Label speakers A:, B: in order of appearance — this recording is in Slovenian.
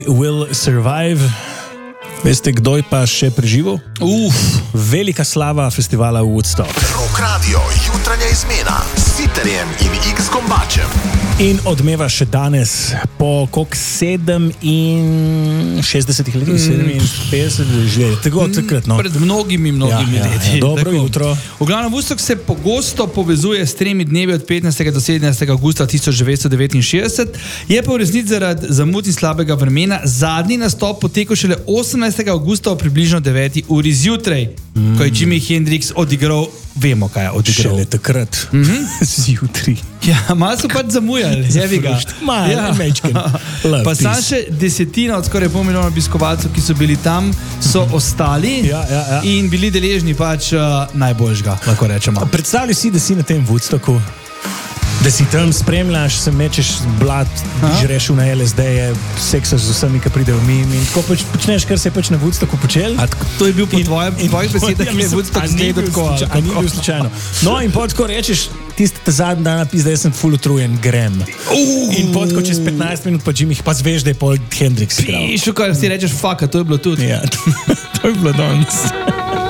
A: will survive. Veste, kdo je pa še preživel? Velika slava festivala v Woodstock.
B: Rock Radio, jutranja izmena s Sitarjem in X-Kombačem.
A: In odmeva še danes po 67 letih, 57 že. Tako takrat, no.
C: Pred mnogimi leti.
A: Dobro jutro.
C: V glavnem, Woodstock se pogosto povezuje s 3 dnevi od 15. do 17. augusta 1969. Je pa v resnici zaradi zamud in slabega vremena zadnji nastop potekel šele 18. augusta o približno 9. uri zjutraj, ko je Jimi Hendrix odigral, vemo kaj je odigral.
A: Šele takrat, zjutraj.
C: Ja, malo so pač zamujali, jevi ga.
A: Mečken.
C: Pa sam še desetina od skoraj pol milijona obiskovalcev, ki so bili tam, so ostali in bili deležni pač najboljšega, lahko rečemo.
A: Predstavljaj si, da si na tem Woodstocku, da si tam spremljaš, se mečeš blat, žreš na LSD-je, seksaš z vsemi, ki pridejo mimo in tako pač počneš, kar se je pač na Woodstocku počel.
C: To je bil po tvojih besedah, ki je Woodstock zgledal tako.
A: A ni bil slučajno. No in pot, ko rečeš, tiste zadnji dan napis, da sem full utrujen, grem. In pot, ko čez 15 minut pa Jimmy, pa zveš, da je Paul Hendrix igral.
C: Pišu, kar si rečeš, fuck, to je bilo tudi.
A: Ja, to je bilo danes.